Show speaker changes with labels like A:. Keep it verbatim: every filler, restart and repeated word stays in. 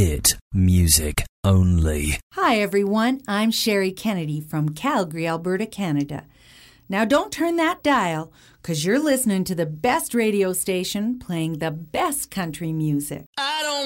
A: hit music only.
B: Hi, everyone. I'm Sherry Kennedy from Calgary, Alberta, Canada. Now, don't turn that dial, because you're listening to the best radio station playing the best country music.
C: I don't